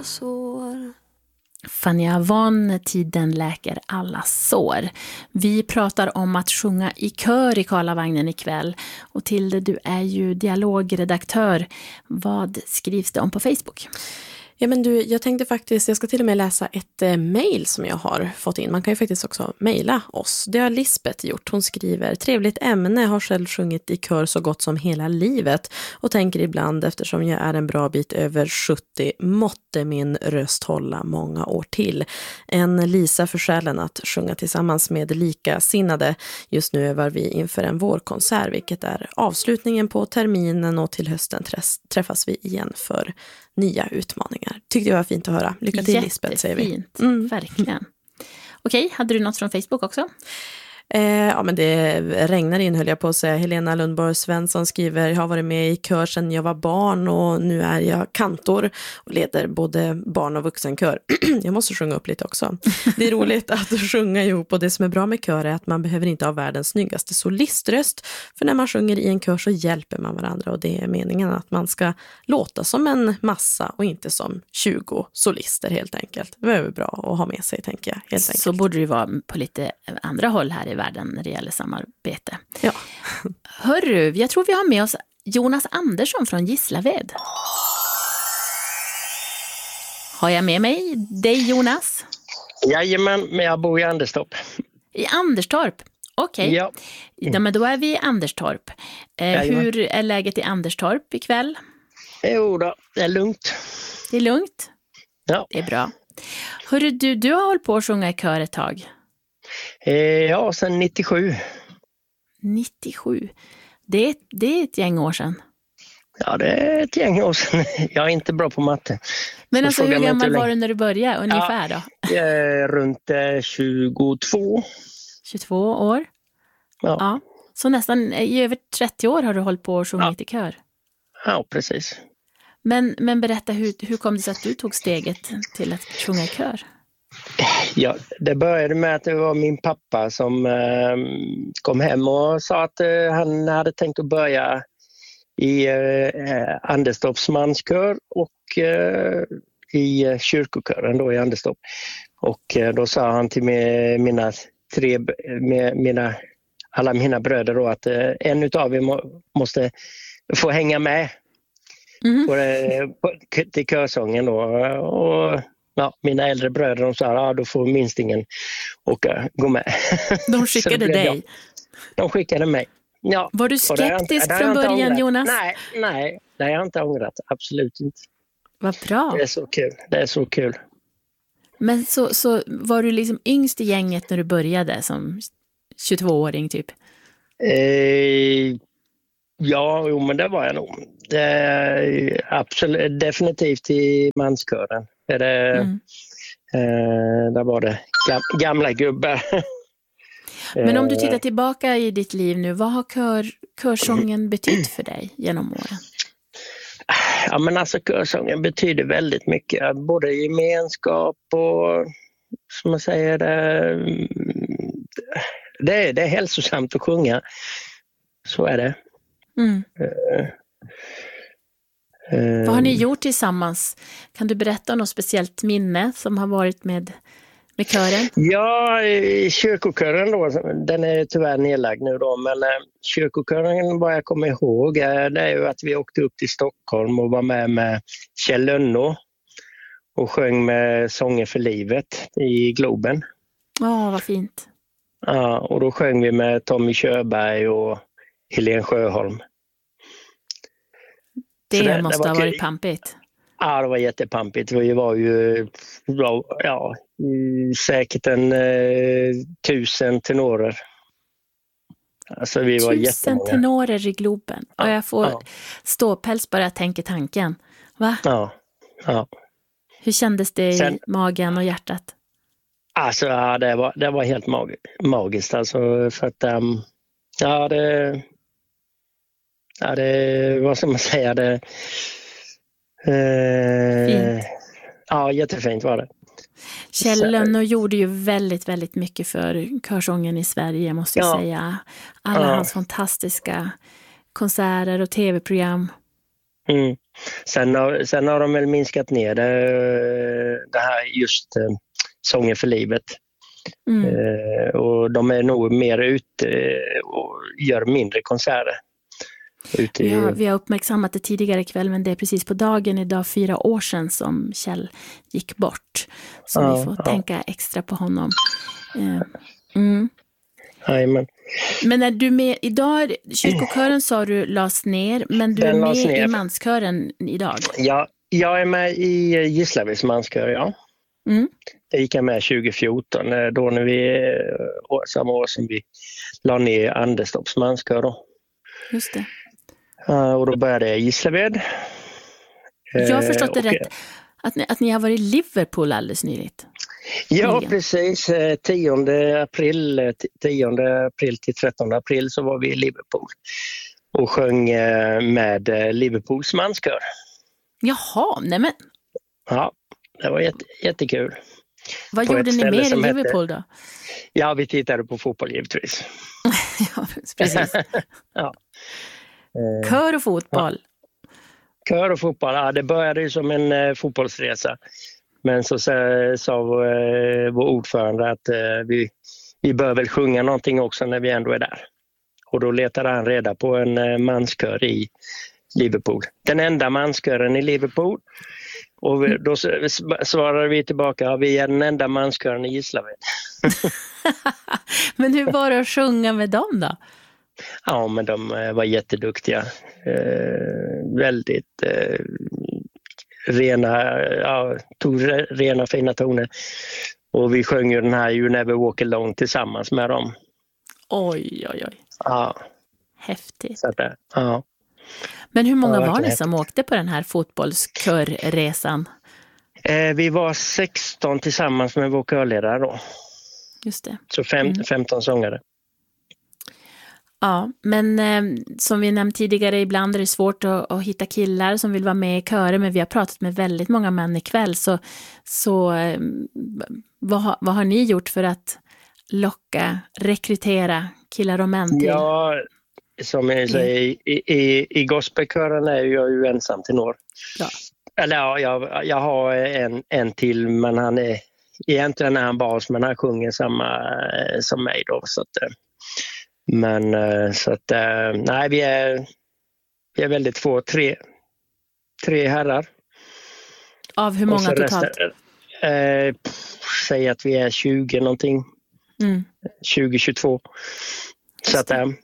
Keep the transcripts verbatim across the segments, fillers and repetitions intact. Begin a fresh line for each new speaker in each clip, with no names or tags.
sår.
Fanny Avon, Tiden läker alla sår. Vi pratar om att sjunga i kör i Karlavagnen ikväll. Och Tilde, du är ju dialogredaktör. Vad skrivs det om på Facebook?
Ja men du, jag tänkte faktiskt, jag ska till och med läsa ett eh, mejl som jag har fått in. Man kan ju faktiskt också mejla oss. Det har Lisbeth gjort. Hon skriver, trevligt ämne, har själv sjungit i kör så gott som hela livet. Och tänker ibland, eftersom jag är en bra bit över sjuttio, måtte min röst hålla många år till. En Lisa för själen att sjunga tillsammans med likasinnade. Just nu övar vi inför en vårkonsert, vilket är avslutningen på terminen, och till hösten träffas vi igen för nya utmaningar. Tyckte jag var fint att höra. Lycka till Lisbeth, säger vi.
Jättefint, mm. verkligen. Okej, hade du något från Facebook också?
Eh, ja men det regnar in, höll jag på att säga. Helena Lundborg Svensson skriver, jag har varit med i kör sedan jag var barn och nu är jag kantor och leder både barn- och vuxenkör. Jag måste sjunga upp lite också. Det är roligt att sjunga ihop, och det som är bra med kör är att man behöver inte ha världens snyggaste soliströst, för när man sjunger i en kör så hjälper man varandra, och det är meningen att man ska låta som en massa och inte som tjugo solister helt enkelt. Det är bra att ha med sig, tänker jag. Helt enkelt.
Så borde det vara på lite andra håll här i världen när det gäller samarbete.
Ja.
Hörru, jag tror vi har med oss Jonas Andersson från Gislaved. Har jag med mig dig, Jonas?
Jajamän, men jag bor i Anderstorp.
I Anderstorp? Okej. Okay.
Ja.
Ja, men då är vi i Anderstorp. Eh, hur är läget i Anderstorp ikväll?
Jo då, det är lugnt.
Det är lugnt?
Ja.
Det är bra. Hörru, du, du har hållit på att sjunga i kör ett tag.
Eh, ja, sedan nittiosju.
nittiosju. Det är, det är ett gäng år sedan.
Ja, det är ett gäng år sedan. Jag är inte bra på matte.
Men alltså, hur gammal var du när du började ungefär då?
Ja, runt eh, tjugotvå.
tjugotvå år?
Ja.
Ja. Så nästan i över trettio år har du hållit på och sjungit
ja.
i kör.
Ja, precis.
Men, men berätta, hur, hur kom det sig att du tog steget till att sjunga i kör?
Ja, det började med att det var min pappa som eh, kom hem och sa att eh, han hade tänkt att börja i eh, Anderstorps manskör och eh, i kyrkokören då i Anderstorp. Och eh, då sa han till mig, mina tre, med mina, alla mina bröder då, att eh, en utav er må, måste få hänga med mm. på, det, på, till körsången då. Och ja, mina äldre bröder, de sa, ja, då får minst ingen åka, gå med.
De skickade dig?
Jag, de skickade mig. Ja.
Var du skeptisk från början, Jonas?
Nej, nej, det har jag inte ångrat. Absolut inte.
Vad bra.
Det är så kul. Det är så kul.
Men så, så var du liksom yngst i gänget när du började som tjugotvååring typ?
Eh, ja, jo, men det var jag nog. Det, absolut, definitivt i manskören. Är det, mm. eh, där var det gamla gubbar.
Men om du tittar tillbaka i ditt liv nu, vad har kör, körsången betytt för dig genom åren?
Ja, men alltså körsången betyder väldigt mycket. Både gemenskap och, som man säger, det, det, är, det är hälsosamt att sjunga. Så är det. Mm. Uh,
uh, vad har ni gjort tillsammans? Kan du berätta om något speciellt minne som har varit med med kören?
Ja, kyrkokören då, den är tyvärr nedlagd nu då, men eh, kyrkokören, vad jag kommer ihåg, är, det är ju att vi åkte upp till Stockholm och var med med Kjell Lönno och sjöng med Sånger för livet i Globen.
Ja, oh, vad fint.
Ja, och då sjöng vi med Tommy Körberg och Helene Sjöholm.
Det, det måste det ha varit pampigt.
Ja, det var jättepampigt. Vi var ju ja, säkert en eh, tusen tenorer. Alltså vi var
tusen tenorer i Globen. Ja, och jag får ja. ståpäls bara jag tänker tanken. Va?
Ja, ja.
Hur kändes det
Sen,
i magen och hjärtat?
Alltså ja, det var, det var helt mag- magiskt. Alltså, för att, um, ja, det, ja, det, vad ska man säga, det
Fint.
Ja, jättefint var det.
Kjell Lönno gjorde ju väldigt, väldigt mycket för körsången i Sverige, måste jag ja. säga. Alla ja. hans fantastiska konserter och tv-program.
Mm. Sen, har, sen har de väl minskat ner det, det här just eh, Sången för livet. Mm. Eh, och de är nog mer ute och gör mindre konserter. Ute i...
ja, vi har uppmärksammat det tidigare ikväll, men det är precis på dagen idag fyra år sedan som Kjell gick bort. Så ja, vi får ja. tänka extra på honom. Eh, mm.
Amen.
Men är du med idag, kyrkokören sa du lades ner, men du Den är med ner. i manskören idag?
Ja, jag är med i Gislaveds manskör, ja. Mm. Jag gick med tjugo fjorton, då när vi, samma år som vi la ner Anderstorps manskör då.
Just det.
Uh, och då började jag i Gislaved.
Jag har förstått det uh, rätt, att ni, att ni har varit i Liverpool alldeles nyligt.
Ja, nyligen. Precis. tionde april till trettonde april så var vi i Liverpool och sjöng med Liverpools manskör.
Jaha, nämen.
Ja, det var jätte, jättekul.
Vad på gjorde ni mer i Liverpool då?
Ja, vi tittade på fotboll givetvis.
Ja, precis. Ja. Kör och fotboll.
Ja. Kör och fotboll, ja, det började ju som en uh, fotbollsresa. Men så sa vår, uh, vår ordförande att uh, vi, vi bör väl sjunga någonting också när vi ändå är där. Och då letade han reda på en uh, manskör i Liverpool. Den enda manskören i Liverpool. Och vi, då svarade vi tillbaka, ja, vi är den enda manskören i Gislaved.
Men hur var det att sjunga med dem då?
Ja, men de var jätteduktiga. Eh, väldigt eh, rena, ja, tog rena fina toner. Och vi sjöng ju den här You Never Walk Alone tillsammans med dem.
Oj, oj, oj.
Ja.
Häftigt.
Så att, ja.
Men hur många ja, var ni som åkte på den här fotbollskörresan?
Eh, vi var sexton tillsammans med vår körledare då.
Just det.
Så fem, mm. femton sångare.
Ja, men eh, som vi nämnt tidigare, ibland är det svårt att, att hitta killar som vill vara med i körer, men vi har pratat med väldigt många män ikväll, så, så eh, vad, vad har ni gjort för att locka, rekrytera killar och män till?
Ja, som jag säger, i, i, i gospelkören är jag ju ensam tenor. Ja. Eller ja, jag, jag har en, en till, men han är egentligen är han bas, men han sjunger samma eh, som mig då, så att Men så att, nej, vi är, vi är väldigt få, tre, tre herrar.
Av hur många totalt?
Eh, säg att vi är tjugo någonting. Mm. tjugo tjugotvå. Så att, mm.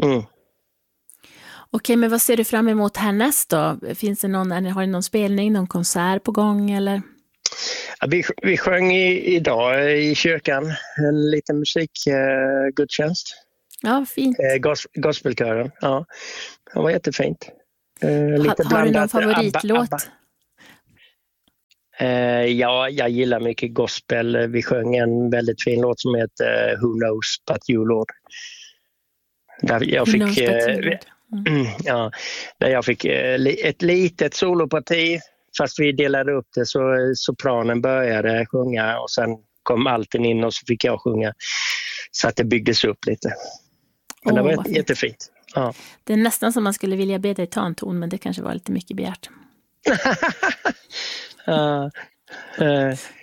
Okej, men vad ser du fram emot härnäst då? Finns det någon, har ni någon spelning, någon konsert på gång eller?
Ja, vi, vi sjöng i, idag i kyrkan en liten musikgudstjänst. Eh,
Ja, fint.
Gos- gospelkören, ja. Det var jättefint.
Eh, lite ha, har du någon favoritlåt? Abba, Abba.
Eh, ja, jag gillar mycket gospel. Vi sjöng en väldigt fin låt som heter Who Knows But You Lord. Där jag
Who
fick,
knows
eh,
but you, Lord. Mm.
Ja, där jag fick eh, ett litet soloparti. Fast vi delade upp det så sopranen började sjunga och sen kom alten in och så fick jag sjunga. Så att det byggdes upp lite. Men oh, det var jättefint. Ja.
Det är nästan som man skulle vilja be dig ta en ton, men det kanske var lite mycket begärt.
uh, uh,